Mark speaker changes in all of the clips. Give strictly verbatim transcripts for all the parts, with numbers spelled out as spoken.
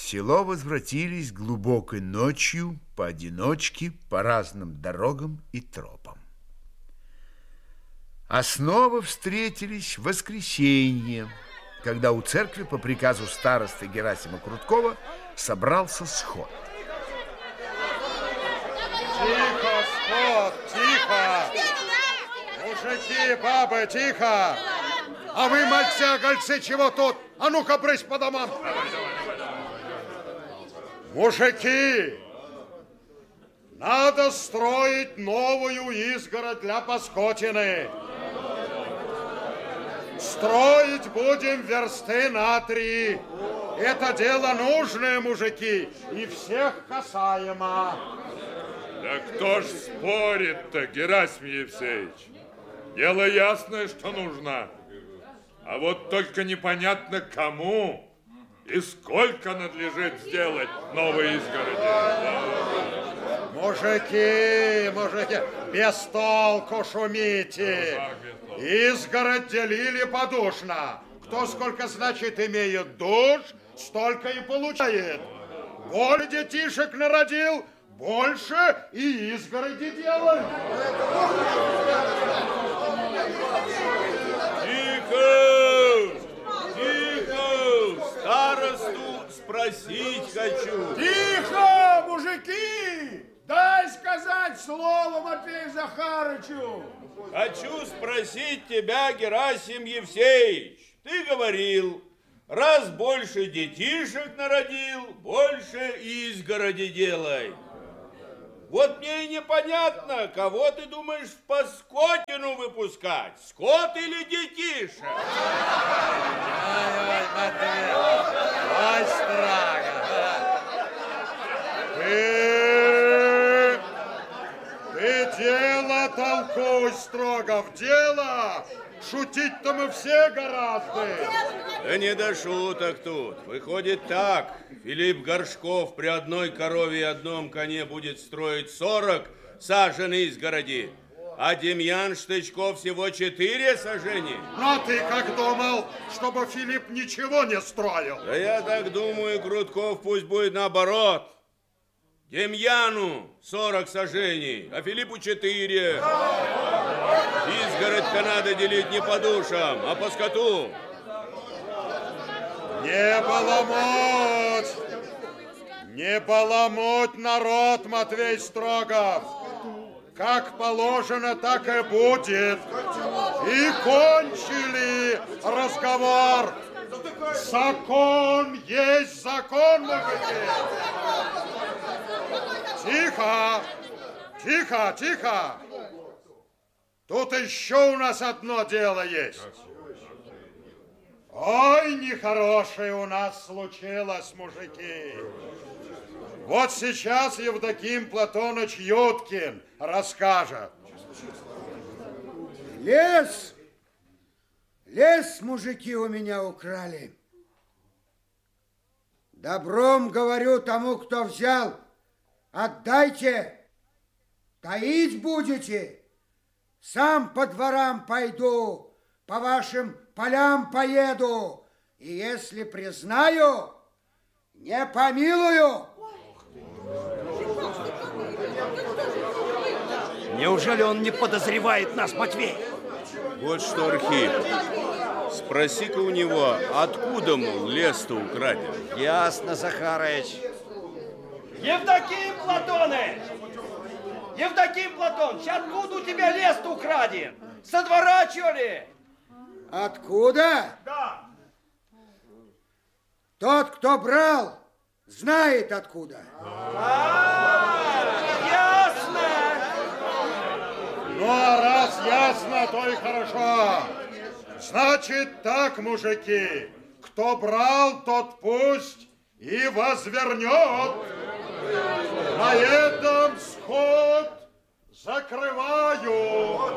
Speaker 1: село возвратились глубокой ночью, поодиночке, по разным дорогам и тропам. А снова встретились в воскресенье, когда у церкви по приказу старосты Герасима Круткова собрался сход.
Speaker 2: Тихо, сход, тихо! Мужики, бабы, тихо! А вы, мальцы-огольцы, чего тут? А ну-ка, брысь по домам! Мужики! Надо строить новую изгородь для Паскотины. Строить будем версты на три. Это дело нужное, мужики, и всех касаемо.
Speaker 3: Да кто ж спорит-то, Герасим Евсеевич? Дело ясное, что нужно. А вот только непонятно кому и сколько надлежит сделать новой изгороди.
Speaker 2: Мужики, мужики, без толку шумите. Изгородь делили подушно. Кто сколько, значит, имеет душ, столько и получает. Более детишек народил, больше и изгороди делай.
Speaker 4: Тихо! Тихо! Старосту спросить хочу.
Speaker 5: Тихо, мужики! Дай сказать слово Матвею Захарычу.
Speaker 4: Хочу спросить тебя, Герасим Евсеевич. Ты говорил, раз больше детишек народил, больше изгороди делай. Вот мне и непонятно, кого ты думаешь в Паскотину выпускать, скот или детишек?
Speaker 2: Ай, ай, Матвей, ай, страга. Ты, ты дело толкуй строго, в дело. Шутить-то мы все гораздо.
Speaker 4: Да не до шуток тут. Выходит так. Филипп Горшков при одной корове и одном коне будет строить сорок сажен изгороди, а Демьян Штычков всего четыре сажени.
Speaker 2: Ну, а ты как думал, чтобы Филипп ничего не строил?
Speaker 4: Да я так думаю, Крутков пусть будет наоборот. Демьяну сорок сажений, а Филиппу четыре. Изгородь-то надо делить не по душам, а по скоту.
Speaker 2: Не баламуть! Не баламуть народ, Матвей Строгов! Как положено, так и будет. И кончили разговор. Закон есть закон, мужики. Тихо! Тихо, тихо! Тут еще у нас одно дело есть. Ой, нехорошее у нас случилось, мужики. Вот сейчас Евдоким Платоныч Юткин расскажет.
Speaker 5: Лес, лес мужики у меня украли. Добром говорю тому, кто взял, отдайте, таить будете. Сам по дворам пойду, по вашим полям поеду, и если признаю, не помилую.
Speaker 6: Неужели он не подозревает нас, Матвей?
Speaker 4: Вот что, Архип, спроси-ка у него, откуда, мол, лес-то украден.
Speaker 6: Ясно, Захарыч.
Speaker 7: Евдоким Платоныч! Евдоким Платоныч, откуда у тебя лес-то украден? Со двора, что ли?
Speaker 5: Откуда?
Speaker 7: Да.
Speaker 5: Тот, кто брал, знает откуда.
Speaker 7: А, ясно.
Speaker 2: Ну, а раз ясно, то и хорошо. Значит так, мужики, кто брал, тот пусть и возвернет. На этом сход закрываю.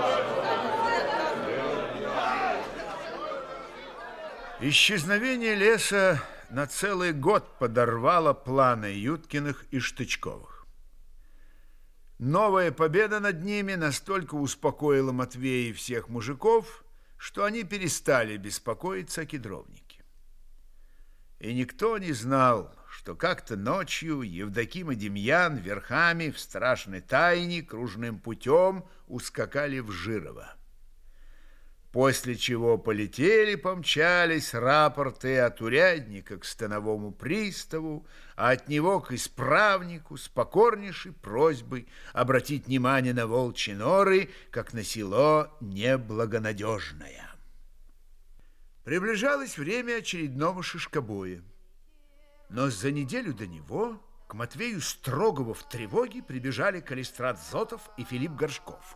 Speaker 1: Исчезновение леса на целый год подорвало планы Юткиных и Штычковых. Новая победа над ними настолько успокоила Матвея и всех мужиков, что они перестали беспокоиться о кедровнике. И никто не знал, что как-то ночью Евдоким и Демьян верхами в страшной тайне кружным путем ускакали в Жирово. После чего полетели-помчались рапорты от урядника к становому приставу, а от него к исправнику с покорнейшей просьбой обратить внимание на волчьи норы, как на село неблагонадежное. Приближалось время очередного шишкобоя, но за неделю до него к Матвею Строгову в тревоге прибежали Калистрат Зотов и Филипп Горшков.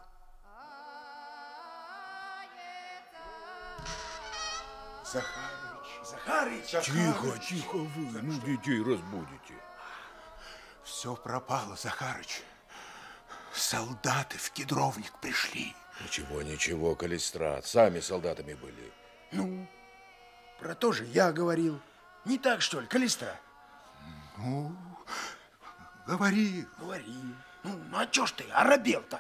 Speaker 8: Захарыч, Захарыч, Захарыч.
Speaker 9: Тихо, тихо вы, ну детей разбудите.
Speaker 8: Все пропало, Захарыч. Солдаты в Кедровник пришли.
Speaker 9: Ничего, ничего, Калистрат, сами солдатами были.
Speaker 5: Ну, про то же я говорил. Не так, что ли, Калистрат?
Speaker 8: Ну, говори.
Speaker 5: Говори. Ну, а чё ж ты оробел-то?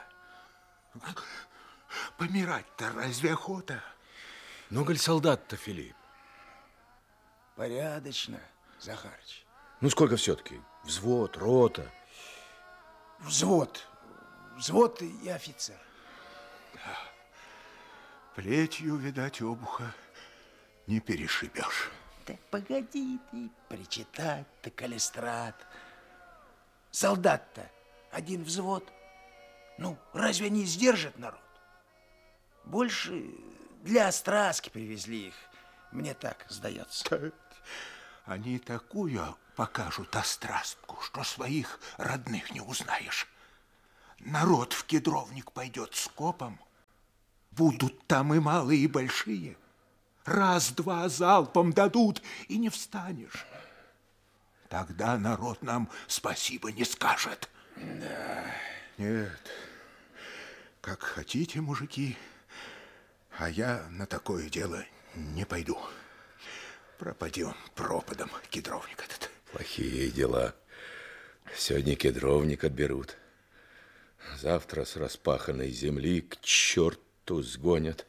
Speaker 8: Помирать-то разве охота?
Speaker 9: Много ли солдат-то, Филипп?
Speaker 5: Порядочно, Захарыч.
Speaker 9: Ну, сколько все-таки? Взвод, рота?
Speaker 5: Взвод. Взвод и офицер.
Speaker 8: Да. Плетью, видать, обуха не перешибешь.
Speaker 5: Да погоди ты, причитать-то, Калистрат. Солдат-то один взвод. Ну, разве не сдержит народ? Больше для остраски привезли их. Мне так сдается.
Speaker 8: Они такую покажут острастку, что своих родных не узнаешь. Народ в Кедровник пойдет скопом. Будут там и малые, и большие. Раз-два залпом дадут, и не встанешь. Тогда народ нам спасибо не скажет.
Speaker 5: Да.
Speaker 8: Нет, как хотите, мужики, а я на такое дело не пойду. Пропадем пропадом Кедровник этот.
Speaker 9: Плохие дела. Сегодня Кедровник отберут. Завтра с распаханной земли к черту сгонят.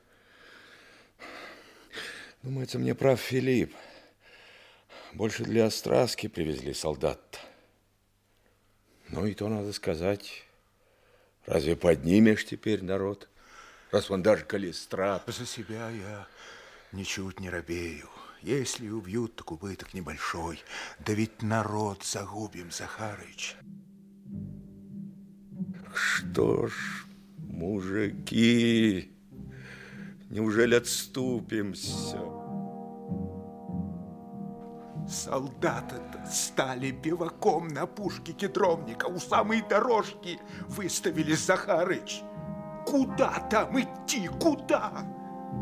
Speaker 9: Думается, мне прав Филипп. Больше для остраски привезли солдат-то. Ну и то надо сказать. Разве поднимешь теперь народ? Раз он даже Калистрат.
Speaker 8: За себя я ничуть не робею. Если убьют, так убыток небольшой. Да ведь народ загубим, Захарыч.
Speaker 9: Что ж, мужики, неужели отступимся?
Speaker 8: Солдаты-то стали биваком на пушке Кедровника у самой дорожки выставили, Захарыч. Куда там идти, куда?